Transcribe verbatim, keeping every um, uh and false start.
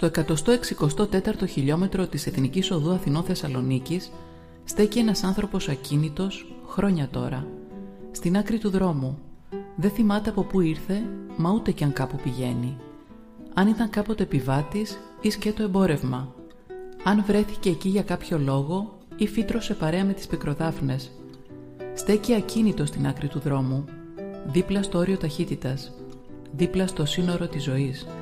Στο εκατόν εξηκοστό τέταρτο χιλιόμετρο της Εθνικής Οδού Αθηνών-Θεσσαλονίκης στέκει ένας άνθρωπος ακίνητος, χρόνια τώρα, στην άκρη του δρόμου. Δεν θυμάται από πού ήρθε, μα ούτε κι αν κάπου πηγαίνει. Αν ήταν κάποτε επιβάτης ή σκέτο εμπόρευμα. Αν βρέθηκε εκεί για κάποιο λόγο ή φύτρωσε παρέα με τις πικροδάφνες. Στέκει ακίνητο στην άκρη του δρόμου, δίπλα στο όριο ταχύτητας, δίπλα στο σύνορο της ζωής.